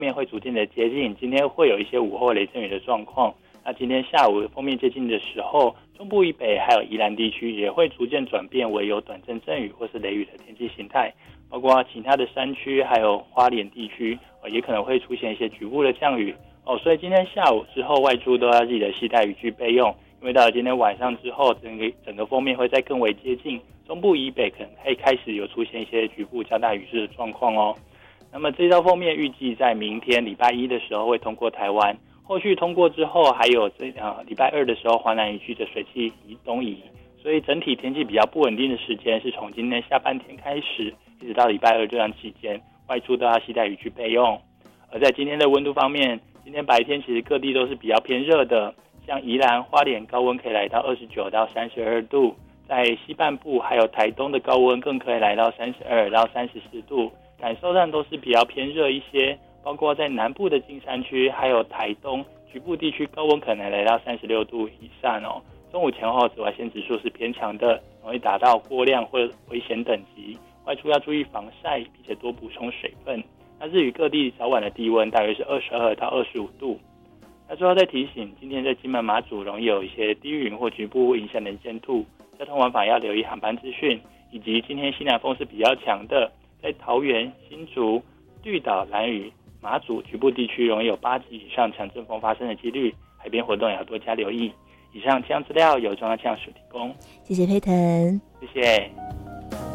面会逐渐的接近，今天会有一些午后雷阵雨的状况。那今天下午锋面接近的时候，中部以北还有宜兰地区也会逐渐转变为有短阵阵雨或是雷雨的天气形态，包括其他的山区还有花莲地区，也可能会出现一些局部的降雨。所以今天下午之后外出都要记得携带雨具备用，因为到了今天晚上之后，整个锋面会再更为接近，中部以北可能会开始有出现一些局部较大雨势的状况哦。那么这道锋面预计在明天礼拜一的时候会通过台湾，后续通过之后，还有礼拜二的时候，华南雨区的水汽东移，所以整体天气比较不稳定的时间是从今天下半天开始，一直到礼拜二这段期间，外出都要携带雨具备用。而在今天的温度方面，今天白天其实各地都是比较偏热的，像宜兰、花莲高温可以来到29到32度，在西半部还有台东的高温更可以来到32到34度，感受上都是比较偏热一些。包括在南部的金山区还有台东局部地区高温可能来到36度以上哦。中午前后紫外线指数是偏强的，容易达到过量或危险等级，外出要注意防晒，并且多补充水分。那日语各地早晚的低温大约是22到25度。那最后再提醒，今天在金门马祖容易有一些低云或局部影响能见度，交通往返要留意航班资讯，以及今天西南风是比较强的，在桃园、新竹、绿岛、兰屿、马祖局部地区容易有8级以上强阵风发生的几率，海边活动也要多加留意。以上气象资料由中央气象署提供， 谢谢佩腾， 谢谢。